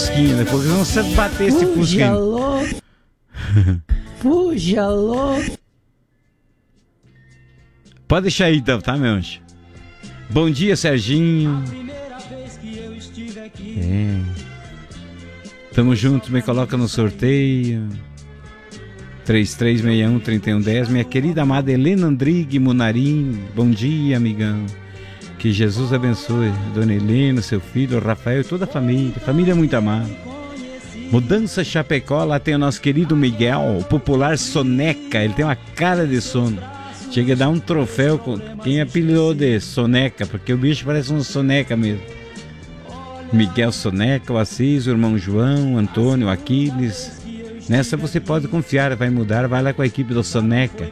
Porque não você bater esse fusquinha. Fuja louco. Pode deixar aí então, tá, meu anjo? Bom dia, Serginho. Tamo junto, me coloca no sorteio. 3361-3110. Minha querida amada Helena Andrigue Munarim. Bom dia, amigão. Que Jesus abençoe Dona Helena, seu filho, Rafael e toda a família. Família muito amada. Mudança Chapecó, lá tem o nosso querido Miguel, o popular Soneca. Ele tem uma cara de sono. Chega a dar um troféu com quem apelidou de Soneca, porque o bicho parece um Soneca mesmo. Miguel Soneca, o Assis, o irmão João, Antônio, Aquiles. Nessa você pode confiar, vai mudar, vai lá com a equipe do Soneca.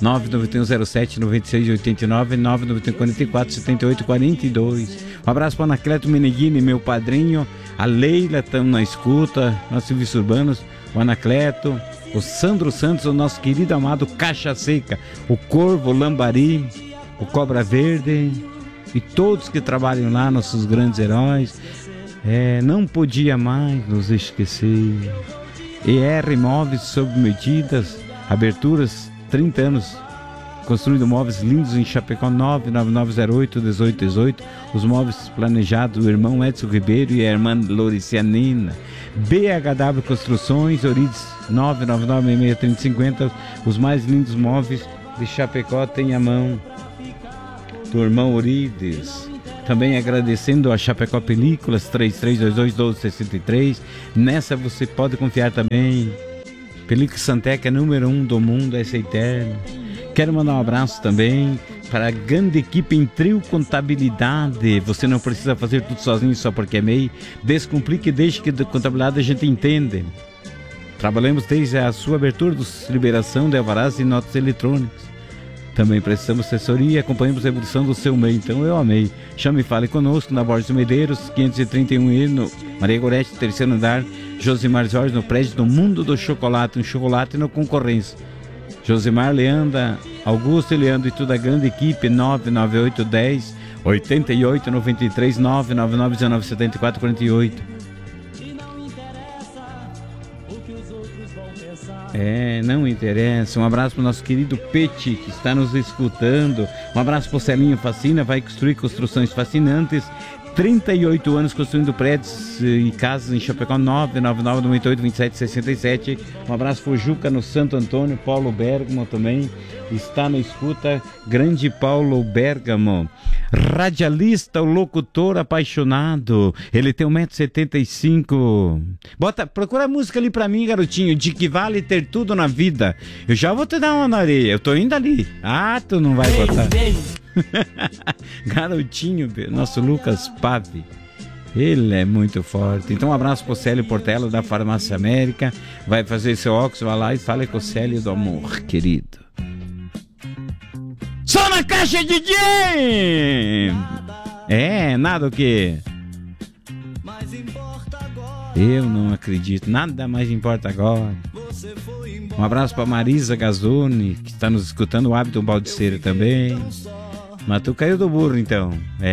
99107-9689, 99144-7842. Um abraço para o Anacleto Meneghini, meu padrinho, a Leila, estamos na escuta, nossos serviços urbanos, o Anacleto, o Sandro Santos, o nosso querido amado Caixa Seca, o Corvo, o Lambari, o Cobra Verde e todos que trabalham lá, nossos grandes heróis. Não podia mais nos esquecer. ER Móveis sob medidas, aberturas, 30 anos, construindo móveis lindos em Chapecó, 99908-1818, os móveis planejados do irmão Edson Ribeiro e a irmã Loricianina. BHW Construções, Orides, 999-663050, os mais lindos móveis de Chapecó tem a mão do irmão Orides. Também agradecendo a Chapecó Películas, 3322-1263. Nessa você pode confiar também. Película Santeca, número 1 do mundo, essa é eterna. Quero mandar um abraço também para a grande equipe em Trio Contabilidade. Você não precisa fazer tudo sozinho só porque é MEI. Descomplique e deixe que de contabilidade a gente entende. Trabalhamos desde a sua abertura de liberação de alvarás e notas eletrônicas. Também prestamos assessoria e acompanhamos a evolução do seu MEI. Então eu amei. Chame e fale conosco na Borges Medeiros, 531 no Maria Gorete, terceiro andar. Josimar Jorge, no prédio do Mundo do Chocolate, um chocolate na concorrência. Josimar, Leandra, Augusto e Leandro e toda a grande equipe, 99810 8893 999 197448. Não interessa. Um abraço para o nosso querido Peti, que está nos escutando. Um abraço para o Celinho Fascina, vai construir construções fascinantes. 38 anos construindo prédios e casas em Chapecó, 999-98-2767. Um abraço para o Juca no Santo Antônio, Paulo Bergamo também está na escuta. Grande Paulo Bergamo. Radialista, o locutor apaixonado. Ele tem 1,75 m. Procura a música ali pra mim, garotinho. De que vale ter tudo na vida. Eu já vou te dar uma na areia. Eu tô indo ali. Tu não vai botar. Garotinho, nosso Lucas Pave. Ele é muito forte. Então um abraço pro Célio Portela da Farmácia América. Vai fazer seu óculos, vai lá e fale com o Célio do amor, querido. Só na caixa, DJ! Nada o quê? Eu não acredito, nada mais importa agora. Um abraço para Marisa Gazzoni, que está nos escutando, o Hábito Baldiceira também. Mas tu caiu do burro então.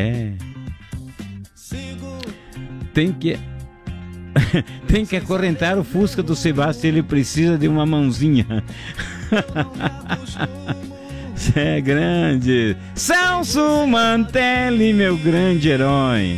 Tem que acorrentar o Fusca do Sebastião, ele precisa de uma mãozinha. Você é grande. Celso Mantelli, meu grande herói.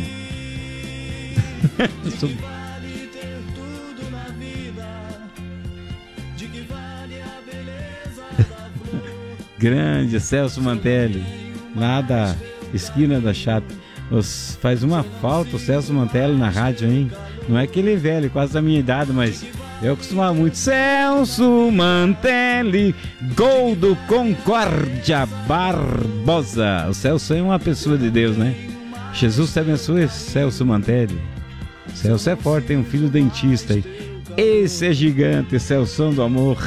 Grande Celso Mantelli, lá da esquina da Chata. Faz uma falta o Celso Mantelli na rádio, hein? Não é que ele é velho, quase da minha idade, mas eu costumava muito. Celso Mantelli, gol do Concórdia Barbosa. O Celso é uma pessoa de Deus, né? Jesus te abençoe, Celso Mantelli. Celso é forte, tem um filho dentista aí. Esse é gigante, Celso do amor.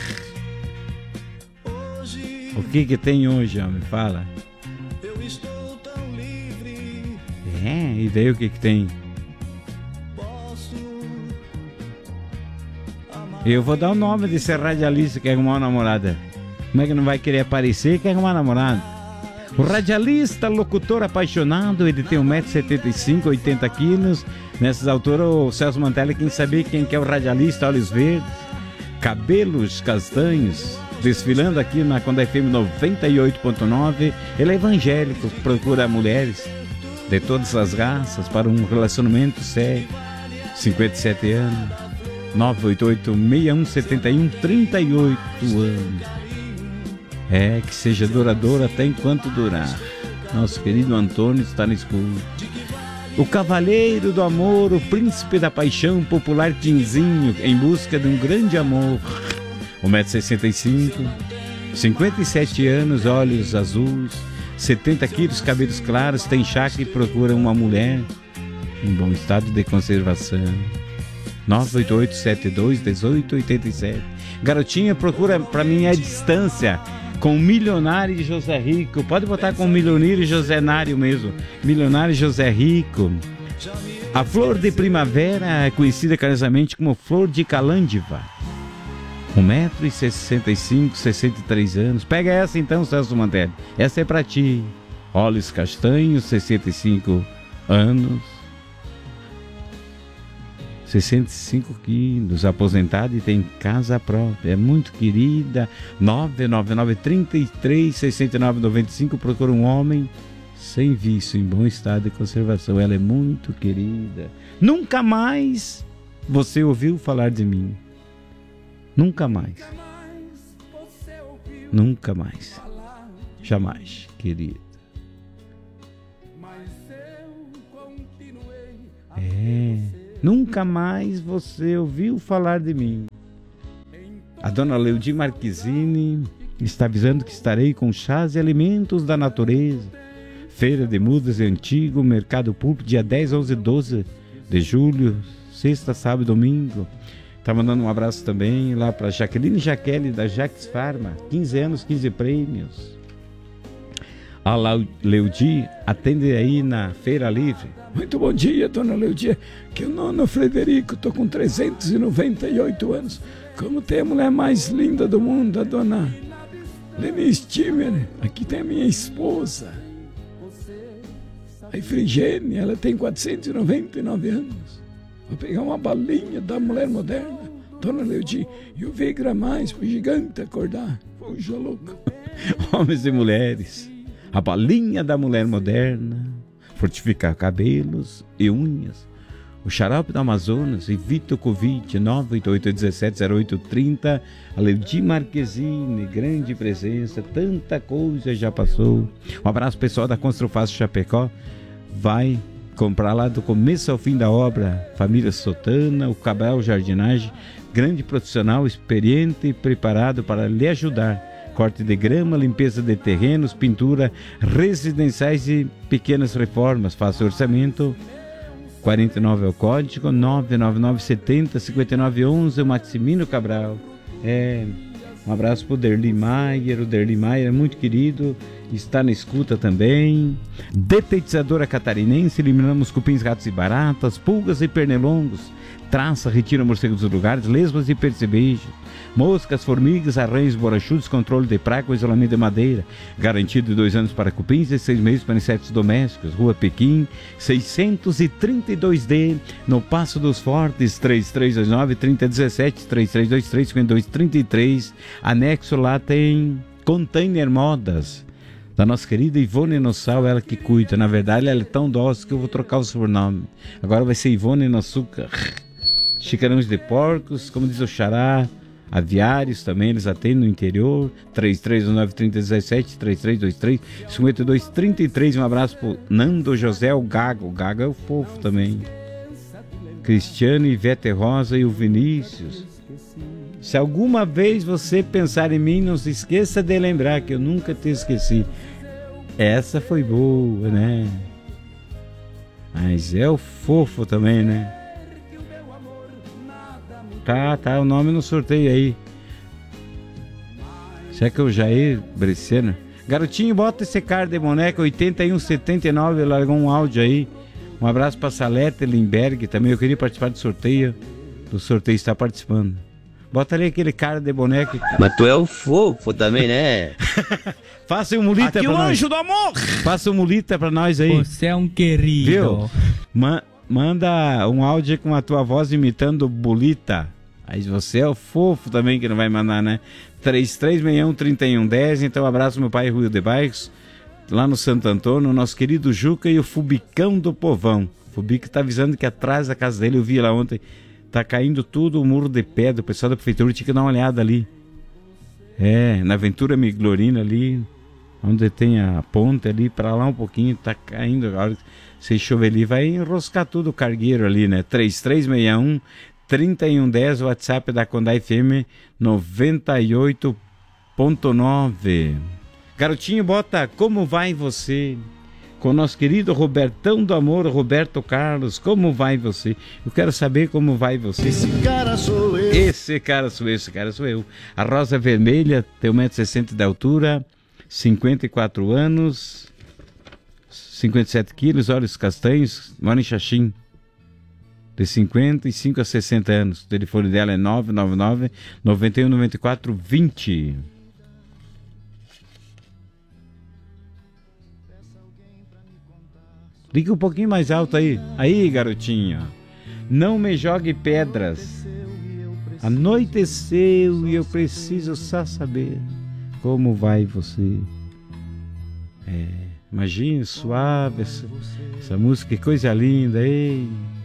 O que tem hoje, homem? Fala. E daí o que tem? Eu vou dar o nome desse radialista que quer arrumar uma namorada. Como é que não vai querer aparecer e quer arrumar uma namorada? O radialista, locutor apaixonado, ele tem 1,75 m, 80 kg, Nessas alturas, o Celso Mantelli, quem sabia quem que é o radialista, olhos verdes, cabelos castanhos, desfilando aqui na Conda FM 98.9. Ele é evangélico, procura mulheres de todas as raças para um relacionamento sério. 57 anos, 988-6171-38 anos. Que seja duradouro até enquanto durar. Nosso querido Antônio está no escuro. O cavaleiro do amor, o príncipe da paixão, popular Tinzinho, em busca de um grande amor. 1,65 m, 57 anos, olhos azuis, 70 quilos, cabelos claros, tem chácara e procura uma mulher em bom estado de conservação. 988-72-1887. Garotinha, procura pra mim a distância com o milionário José Rico. Pode botar com o milionário José Nário mesmo. Milionário José Rico. A flor de primavera é conhecida carinhosamente como flor de calândiva. 1,65 m, 63 anos. Pega essa então, Celso Mantelli. Essa é pra ti. Olhos castanhos, 65 anos. 65 quilos, aposentada e tem casa própria, é muito querida. 999-33-6995, procura um homem sem vício, em bom estado de conservação. Ela é muito querida. Nunca mais você ouviu falar de mim. Nunca mais. Nunca mais. Jamais, querida. Nunca mais você ouviu falar de mim. A dona Leudi Marquezine está avisando que estarei com chás e alimentos da natureza. Feira de Mudas e Antigo, Mercado Público, dia 10, 11 e 12 de julho, sexta, sábado e domingo. Tá mandando um abraço também lá para Jaqueline Jaqueline da Jax Pharma, 15 anos, 15 prêmios. A Leudi atende aí na Feira Livre. Muito bom dia, dona Leudi. Que o nono Frederico, tô com 398 anos. Como tem a mulher mais linda do mundo, a dona Leni Stimmer. Aqui tem a minha esposa, a Ifrigênia, ela tem 499 anos. Vou pegar uma balinha da mulher moderna, dona Leudi, e o Vigra mais pro gigante acordar. Puxa louco. Homens e mulheres, a balinha da mulher moderna, fortificar cabelos e unhas. O xarope do Amazonas, evita o Covid, 988-17-0830. A Leudi Marquezine, grande presença, tanta coisa já passou. Um abraço pessoal da Construfácil Chapecó. Vai comprar lá do começo ao fim da obra. Família Sotana, o Cabral Jardinagem, grande profissional, experiente e preparado para lhe ajudar. Corte de grama, limpeza de terrenos, pintura, residenciais e pequenas reformas. Faça orçamento. 49 é o código, 999-70-5911, o Maximino Cabral. Um abraço para o Derli Maier. O Derli Maier é muito querido, está na escuta também. Detetizadora Catarinense, eliminamos cupins, ratos e baratas, pulgas e pernilongos. Traça, retira morcegos dos lugares, lesmas e percebejos. Moscas, formigas, arranhos, borrachudos, controle de praga com isolamento de madeira. Garantido de 2 anos para cupins e 6 meses para insetos domésticos. Rua Pequim, 632D, no Passo dos Fortes, 3329-3017, 3323-5233. Anexo lá tem Container Modas, da nossa querida Ivone Nossal, ela que cuida. Na verdade, ela é tão dócil que eu vou trocar o sobrenome. Agora vai ser Ivone Noçuca. Chicarões de porcos, como diz o Xará. Aviários também, eles atendem no interior. 3319-3017, 3323-5233. Um abraço pro Nando José, o Gago. O Gago é o fofo também. Cristiano, Ivete Rosa e o Vinícius. Se alguma vez você pensar em mim, não se esqueça de lembrar que eu nunca te esqueci. Essa foi boa, né? Mas é o fofo também, né? Tá, o nome no sorteio aí. Será que é o Jair Bresciano? Garotinho, bota esse cara de boneca 8179, largou um áudio aí. Um abraço pra Salete Limberg também. Eu queria participar do sorteio. Do sorteio está participando. Bota ali aquele cara de boneca. Mas tu é o fofo também, né? Faça um mulita aqui pra o nós. anjo do amor. Faça um mulita pra nós aí. Você é um querido. Viu? Manda um áudio com a tua voz imitando Bolita. Aí você é o fofo também que não vai mandar, né? 3361-3110. Então, abraço meu pai Rui de Bairros, lá no Santo Antônio, nosso querido Juca e o Fubicão do Povão. O Fubico tá avisando que atrás da casa dele, eu vi lá ontem, tá caindo tudo o muro de pedra. O pessoal da prefeitura tinha que dar uma olhada ali. Na Aventura Miglorina ali, onde tem a ponte ali, para lá um pouquinho, tá caindo. Agora, se chover ali, vai enroscar tudo o cargueiro ali, né? 3361-3110, WhatsApp da Condá FM 98.9. Garotinho, bota Como Vai Você? Com o nosso querido Robertão do Amor, Roberto Carlos. Como vai você? Eu quero saber como vai você. Esse cara sou eu. Esse cara sou eu. A Rosa Vermelha tem 1,60 m de altura, 54 anos, 57 quilos, olhos castanhos, mora em Xaxim. De 55 a 60 anos. O telefone dela é 999-9194-20. Liga um pouquinho mais alto aí. Aí, garotinha. Não me jogue pedras. Anoiteceu e eu preciso só saber como vai você. Imagina, suave, essa música, que coisa linda. Ei.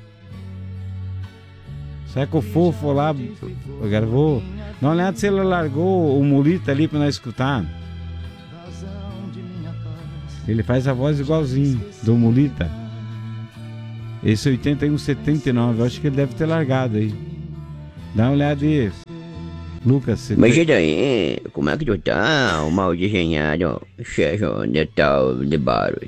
Será que o fofo lá gravou? Dá uma olhada se ele largou o mulita ali pra nós escutar. Ele faz a voz igualzinho do mulita. Esse 8179, eu acho que ele deve ter largado aí. Dá uma olhada aí, Lucas. Mas e daí, como é que tu tá, o mal desenhado Sérgio Natal de Barros?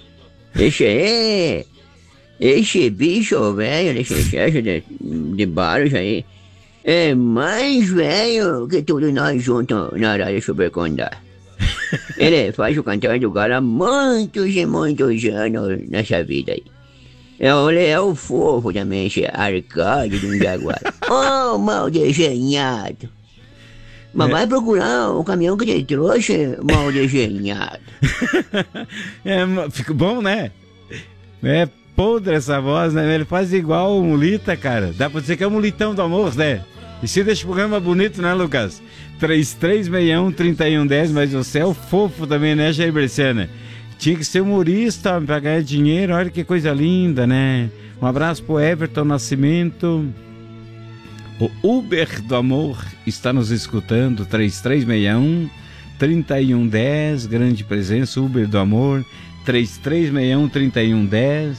Esse bicho velho, esse Sérgio de Barros aí, é mais velho que todos nós juntos na Rádio Supercondá. Ele faz o cantor do galo há muitos e muitos anos nessa vida aí. Ele é o fofo também, esse Arcádio de um Jaguar. Oh, mal desenhado. Mas vai procurar o caminhão que te trouxe, mal desenhado. Fica bom, né? É podre essa voz, né? Ele faz igual o mulita, cara. Dá pra dizer que é o mulitão do amor, né? E se deixa o programa bonito, né, Lucas? 3361-3110, mas você é o fofo também, né, Jair Bresciana? Tinha que ser humorista pra ganhar dinheiro, olha que coisa linda, né? Um abraço pro Everton Nascimento. O Uber do Amor está nos escutando, 3361-3110, grande presença, Uber do Amor, 3361-3110.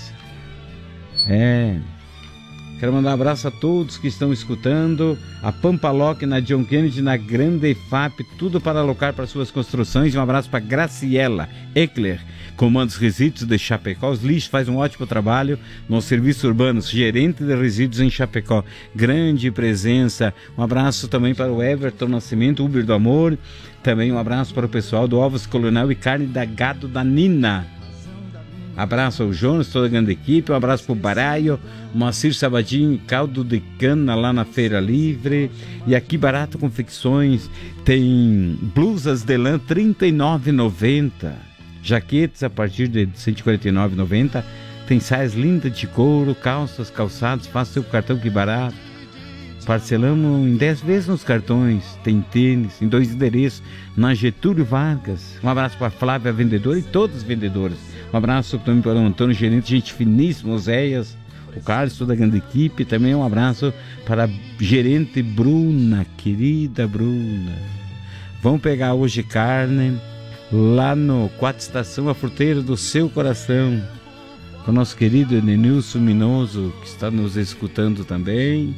Quero mandar um abraço a todos que estão escutando. A Pampaloc, na John Kennedy, na Grande EFAP, tudo para alocar para suas construções. Um abraço para Graciela Eckler, Comandos Resíduos de Chapecó. Os lixos faz um ótimo trabalho nos serviços urbanos, gerente de resíduos em Chapecó. Grande presença. Um abraço também para o Everton Nascimento, Uber do Amor. Também um abraço para o pessoal do Ovos Colonel e Carne da Gado da Nina. Abraço ao Jonas, toda a grande equipe. Um abraço para o Baraio, Moacir Sabadinho, caldo de cana lá na Feira Livre. E aqui Barato Confecções tem blusas de lã R$ 39,90. Jaquetes a partir de R$ 149,90. Tem saias lindas de couro, calças, calçados. Faça seu cartão Que Barato. Parcelamos em 10 vezes nos cartões. Tem tênis em 2 endereços, na Getúlio Vargas. Um abraço para a Flávia, vendedora, e todas as vendedoras. Um abraço também para o Antônio, gerente, gente finíssima, Oséias, o Carlos, toda a grande equipe. Também um abraço para a gerente Bruna, querida Bruna. Vamos pegar hoje carne lá no 4 Estação, a fruteira do seu coração, com o nosso querido Nenilson Minoso, que está nos escutando também.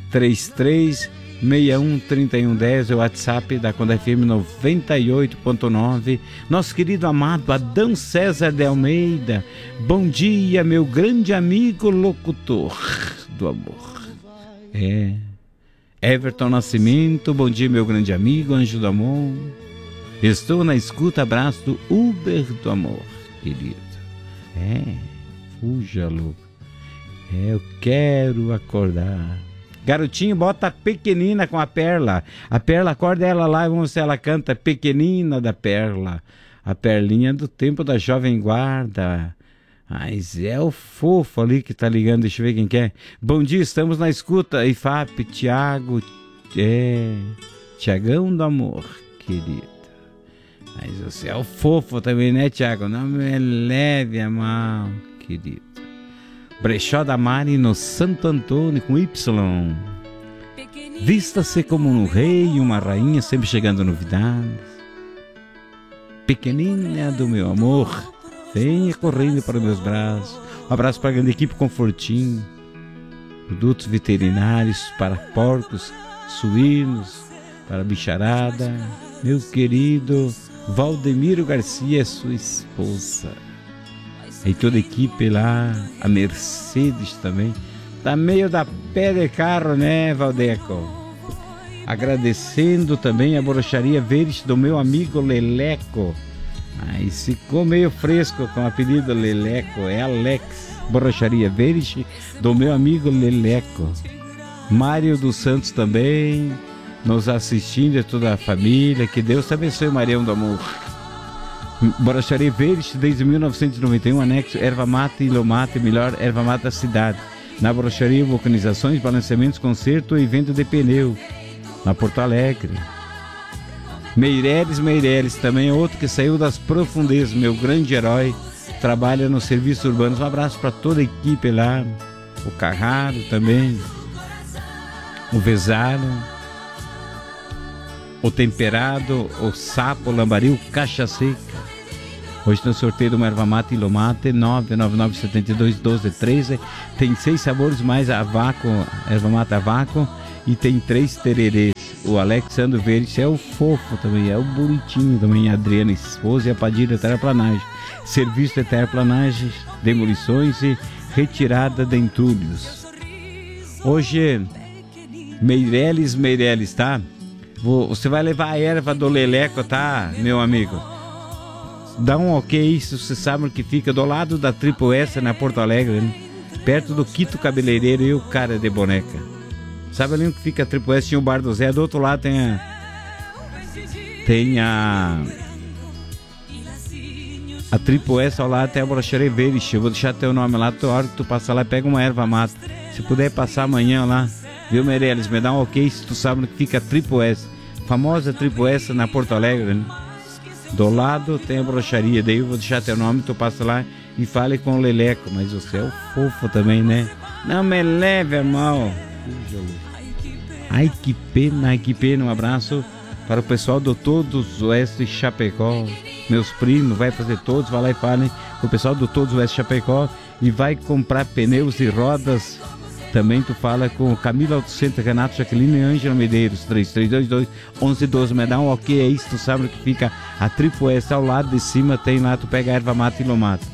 3361-3110 é o WhatsApp da Condá FM 98.9. Nosso querido amado Adão César de Almeida. Bom dia, meu grande amigo locutor do amor. Everton Nascimento, bom dia, meu grande amigo Anjo do Amor. Estou na escuta, abraço do Uber do Amor, querido. Fuja, louco. Eu quero acordar. Garotinho, bota a Pequenina com a Perla. A Perla, acorda ela lá e vamos ver se ela canta Pequenina da Perla. A Perlinha do tempo da Jovem Guarda. Mas é o fofo ali que tá ligando, deixa eu ver quem que é. Bom dia, estamos na escuta. IFAP, Tiagão do amor, querido. Mas você é o fofo também, né, Tiago? Não me leve a mal, querido. Brechó da Mari no Santo Antônio com Y. Vista-se como um rei e uma rainha, sempre chegando novidades. Pequenina do meu amor, venha correndo para meus braços. Um abraço para a grande equipe Confortinho. Produtos veterinários para porcos, suínos, para bicharada. Meu querido Valdemiro Garcia, sua esposa. E toda a equipe lá, a Mercedes também. Tá meio da pé de carro, né, Valdeco? Agradecendo também a Borracharia Verde do meu amigo Leleco. Mas ficou meio fresco com o apelido Leleco. É Alex. Borracharia Verde do meu amigo Leleco. Mário dos Santos também nos assistindo, é toda a família. Que Deus te abençoe, Marião do Amor. Borracharia Verde desde 1991, anexo erva mate e ilomate, melhor erva mate da cidade. Na borracharia, vulcanizações, balanceamentos, conserto e venda de pneu. Na Porto Alegre. Meireles também é outro que saiu das profundezas, meu grande herói. Trabalha nos serviços urbanos. Um abraço para toda a equipe lá. O Carraro também. O Vesaro. O Temperado. O Sapo, o Lambari, o Caixa Seca. Hoje tem o sorteio de uma erva mate Ilomate 999721213. Tem 6 sabores mais a vácuo, erva mate a vácuo. E tem 3 tererês. O Alexandre Verde é o fofo também, é o bonitinho também. A Adriana, esposa, e a Padilha Terraplanagem. Serviço de terraplanagem, demolições e retirada de entulhos. Hoje, Meireles, tá? Você vai levar a erva do Leleco, tá, meu amigo? Dá um ok, se você sabe que fica do lado da Triple S na Porto Alegre, né? Perto do Quito Cabeleireiro e o Cara de Boneca. Sabe ali onde fica a Triple S? Tinha o Bar do Zé, do outro lado tem a Triple S, ao lado tem a Borracharia Verde. Eu vou deixar teu nome lá, toda hora que tu passar lá, pega uma erva mata. Se puder passar amanhã lá, viu, Meireles? Me dá um ok se tu sabe que fica a Triple S. Famosa Triple S na Porto Alegre, né? Do lado tem a borracharia, daí eu vou deixar teu nome, tu passa lá e fale com o Leleco. Mas você é o fofo também, né? Não me leve a mal. Ai que pena. Um abraço para o pessoal do Todos Oeste Chapecó. Meus primos, vai fazer todos, vai lá e fale com o pessoal do Todos Oeste Chapecó e vai comprar pneus e rodas. Também tu fala com Camila Auto Center, Renato Jaqueline e Ângela Medeiros, 3322-1112. Me dá um ok aí, se tu sabe que fica a Triple S ao lado de cima, tem lá, tu pega a erva mata e ilomata.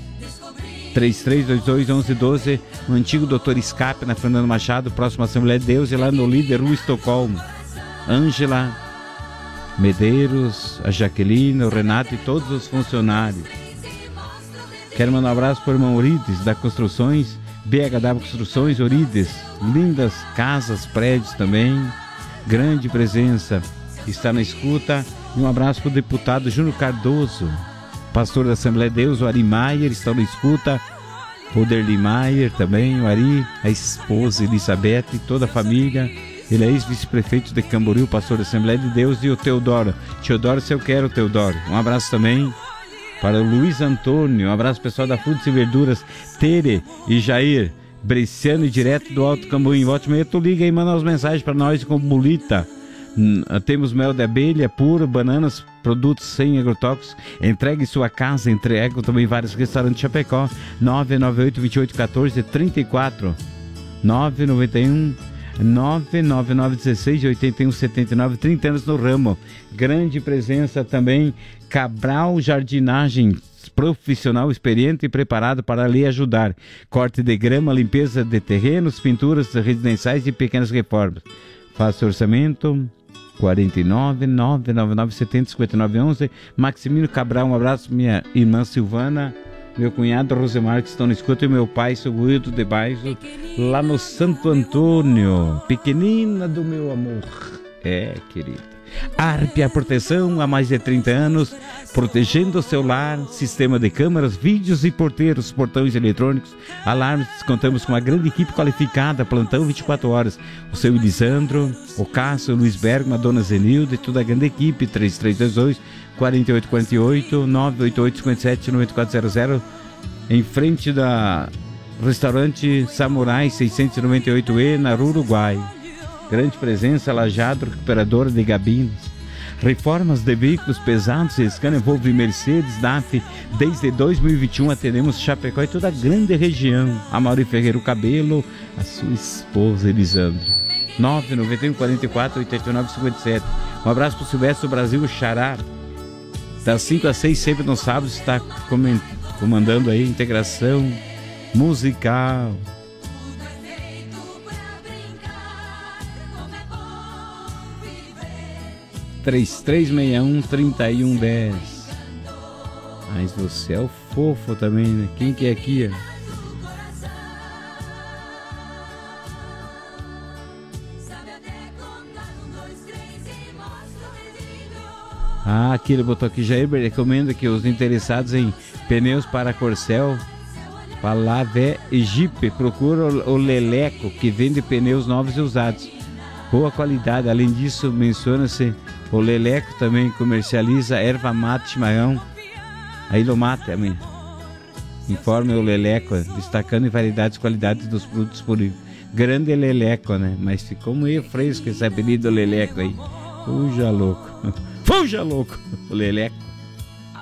3322-1112, no antigo Doutor Escape, na Fernando Machado, próximo à Assembleia de Deus, e lá no Líder Rua Estocolmo. Ângela Medeiros, a Jaqueline, o Renato e todos os funcionários. Quero mandar um abraço para o irmão Urides, da Construções, BHW Construções, Orides, lindas casas, prédios também, grande presença, está na escuta. E um abraço para o deputado Júnior Cardoso, pastor da Assembleia de Deus, o Ari Maier, está na escuta. O Derli Maier também, o Ari, a esposa Elizabeth e toda a família. Ele é ex-vice-prefeito de Camboriú, pastor da Assembleia de Deus, e o Teodoro, se eu quero, Teodoro. Um abraço também para o Luiz Antônio, um abraço pessoal da Frutas e Verduras, Tere e Jair, Bresciano, direto do Alto Cambuim. Volte e meia, tu liga e manda as mensagens para nós com bolita. Temos mel de abelha puro, bananas, produtos sem agrotóxicos. Entregue em sua casa, entrega também vários restaurantes de Chapecó. 998-2814-34, 999-16-8179, 30 anos no ramo. Grande presença também, Cabral Jardinagem, profissional experiente e preparado para lhe ajudar. Corte de grama, limpeza de terrenos, pinturas residenciais e pequenas reformas. Faça orçamento 49-999-70-5911. Maximino Cabral, um abraço, minha irmã Silvana, meu cunhado Rosemar, que estão no escuta, e meu pai, seu Guido de Baixo, lá no Santo Antônio. Pequenina do meu amor. É, querida. Arpia Proteção, há mais de 30 anos, protegendo o seu lar, sistema de câmeras, vídeos e porteiros, portões eletrônicos, alarmes. Contamos com uma grande equipe qualificada, plantão 24 horas. O seu Elisandro, o Cássio, o Luiz Bergman, a dona Zenilda e toda a grande equipe. 3322-4848, 988-57-9400, em frente da restaurante Samurai 698E, na Rua Uruguai. Grande presença, Lajado, recuperadora de gabinas. Reformas de veículos pesados, Scania, Volvo e Mercedes, DAF. Desde 2021 atendemos Chapecó e toda a grande região. A Mauri Ferreira Cabelo, a sua esposa Elisandra. 991 44 89 57. Um abraço para o Silvestre do Brasil, Xará. Das 5 às 6, sempre no sábado, está comandando aí integração musical. Três 3110. Mas você é o fofo também, né? Quem que é aqui? Aqui ele botou aqui, Jair recomenda que os interessados em pneus para Corcel, Palavé e Jeep, procura o Leleco, que vende pneus novos e usados. Boa qualidade. Além disso, menciona-se o Leleco também comercializa erva mate, chimarrão. Aí lo mata também. Informe o Leleco, destacando em variedades e qualidades dos produtos disponíveis. Grande Leleco, né? Mas ficou meio fresco esse apelido Leleco aí. Fuja louco. Fuja louco, o Leleco.